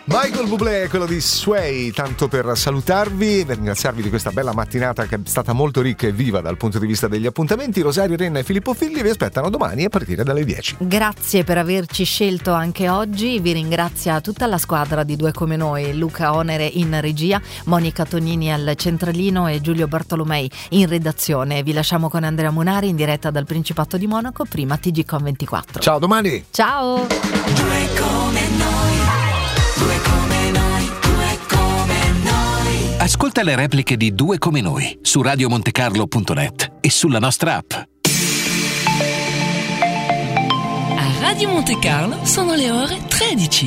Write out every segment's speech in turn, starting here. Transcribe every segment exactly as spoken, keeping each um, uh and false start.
Michael Bublé, quello di Sway, tanto per salutarvi, per ringraziarvi di questa bella mattinata che è stata molto ricca e viva dal punto di vista degli appuntamenti. Rosario Renna e Filippo Filli vi aspettano domani a partire dalle dieci. Grazie per averci scelto anche oggi, vi ringrazia tutta la squadra di Due Come Noi, Luca Onere in regia, Monica Tognini al centralino e Giulio Bartolomei in redazione. Vi lasciamo con Andrea Munari in diretta dal Principato di Monaco, prima T G Com ventiquattro. Ciao, domani! Ciao! Due come noi. Due come noi, due come noi. Ascolta le repliche di Due Come Noi su radio montecarlo punto net e sulla nostra app. A Radio Monte Carlo sono le ore tredici.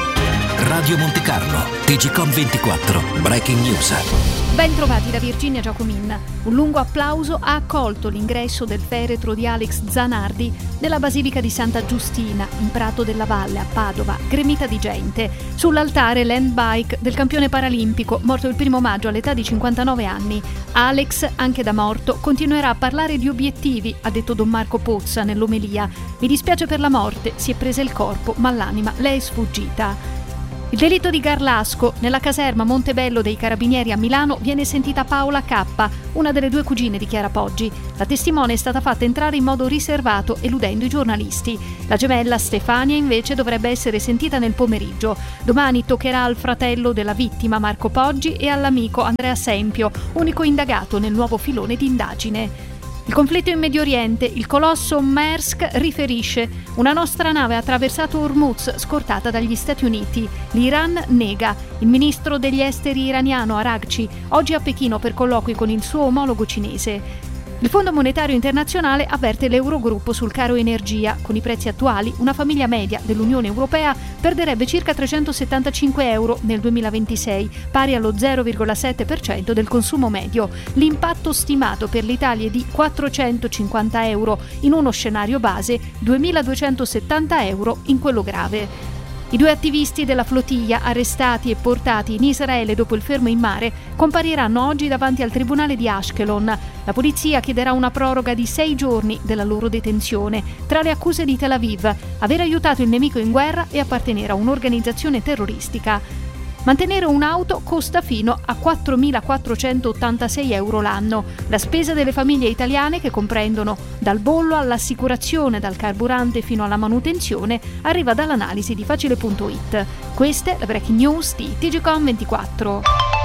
Radio Monte Carlo, T G Com ventiquattro, Breaking News. Ben trovati da Virginia Giacomin. Un lungo applauso ha accolto l'ingresso del feretro di Alex Zanardi nella Basilica di Santa Giustina, in Prato della Valle, a Padova, gremita di gente. Sull'altare l'handbike del campione paralimpico, morto il primo maggio all'età di cinquantanove anni. Alex, anche da morto, continuerà a parlare di obiettivi, ha detto Don Marco Pozza nell'omelia. Mi dispiace per la morte, si è presa il corpo, ma l'anima le è sfuggita. Il delitto di Garlasco. Nella caserma Montebello dei Carabinieri a Milano viene sentita Paola K, una delle due cugine di Chiara Poggi. La testimone è stata fatta entrare in modo riservato, eludendo i giornalisti. La gemella Stefania invece dovrebbe essere sentita nel pomeriggio. Domani toccherà al fratello della vittima Marco Poggi e all'amico Andrea Sempio, unico indagato nel nuovo filone di indagine. Il conflitto in Medio Oriente. Il colosso Maersk riferisce: una nostra nave ha attraversato Hormuz scortata dagli Stati Uniti. L'Iran nega. Il ministro degli esteri iraniano Araghchi oggi a Pechino per colloqui con il suo omologo cinese. Il Fondo Monetario Internazionale avverte l'Eurogruppo sul caro energia. Con i prezzi attuali, una famiglia media dell'Unione Europea perderebbe circa trecentosettantacinque euro nel duemilaventisei, pari allo zero virgola sette per cento del consumo medio. L'impatto stimato per l'Italia è di quattrocentocinquanta euro in uno scenario base, duemiladuecentosettanta euro in quello grave. I due attivisti della flottiglia, arrestati e portati in Israele dopo il fermo in mare, compariranno oggi davanti al tribunale di Ashkelon. La polizia chiederà una proroga di sei giorni della loro detenzione. Tra le accuse di Tel Aviv: aver aiutato il nemico in guerra e appartenere a un'organizzazione terroristica. Mantenere un'auto costa fino a quattromilaquattrocentottantasei euro l'anno. La spesa delle famiglie italiane, che comprendono dal bollo all'assicurazione, dal carburante fino alla manutenzione, arriva dall'analisi di Facile punto it. Queste le breaking news di T G Com ventiquattro.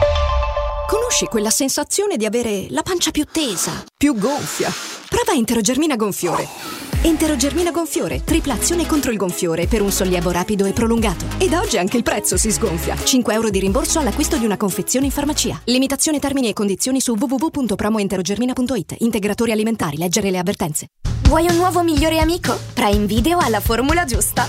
Conosci quella sensazione di avere la pancia più tesa, più gonfia? Prova Enterogermina Gonfiore. Enterogermina Gonfiore, tripla azione contro il gonfiore per un sollievo rapido e prolungato. Ed oggi anche il prezzo si sgonfia. cinque euro di rimborso all'acquisto di una confezione in farmacia. Limitazione, termini e condizioni su w w w punto promo enterogermina punto it. Integratori alimentari, leggere le avvertenze. Vuoi un nuovo migliore amico? Prime Video ha la formula giusta.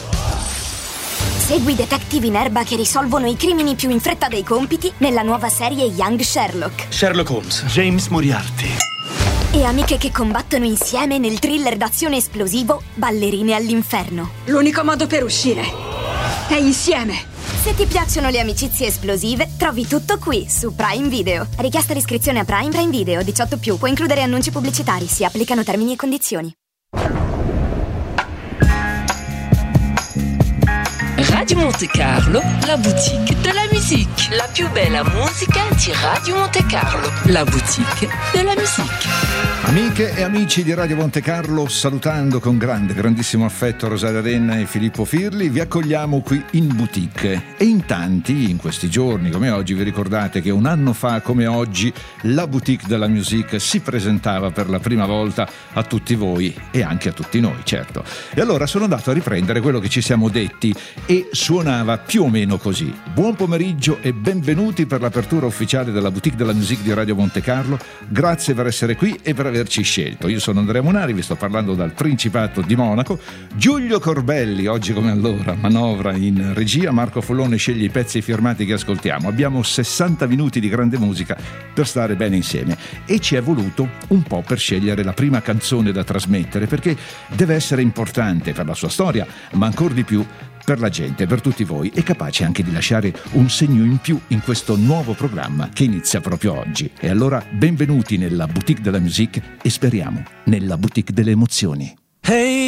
Segui detective in erba che risolvono i crimini più in fretta dei compiti nella nuova serie Young Sherlock. Sherlock Holmes, James Moriarty. E amiche che combattono insieme nel thriller d'azione esplosivo Ballerine all'inferno. L'unico modo per uscire è insieme. Se ti piacciono le amicizie esplosive, trovi tutto qui su Prime Video. Richiesta di iscrizione a Prime Prime Video diciotto più. Può includere annunci pubblicitari. Si applicano termini e condizioni. Radio Monte Carlo, la boutique de la musique. La più bella musica di Radio Monte Carlo. La boutique de la musique. Amiche e amici di Radio Monte Carlo, salutando con grande, grandissimo affetto Rosaria Renna e Filippo Firli, vi accogliamo qui in boutique. E in tanti, in questi giorni come oggi, vi ricordate che un anno fa come oggi la boutique della musique si presentava per la prima volta a tutti voi e anche a tutti noi, certo. E allora sono andato a riprendere quello che ci siamo detti e suonava più o meno così. Buon pomeriggio e benvenuti per l'apertura ufficiale della boutique della musique di Radio Monte Carlo. Grazie per essere qui e per averci scelto. Io sono Andrea Munari, vi sto parlando dal Principato di Monaco. Giulio Corbelli, oggi come allora, manovra in regia. Marco Follone sceglie i pezzi firmati che ascoltiamo. Abbiamo sessanta minuti di grande musica per stare bene insieme e ci è voluto un po' per scegliere la prima canzone da trasmettere, perché deve essere importante per la sua storia, ma ancor di più per la gente, per tutti voi, e capace anche di lasciare un segno in più in questo nuovo programma che inizia proprio oggi. E allora benvenuti nella boutique della musique e speriamo nella boutique delle emozioni. Hey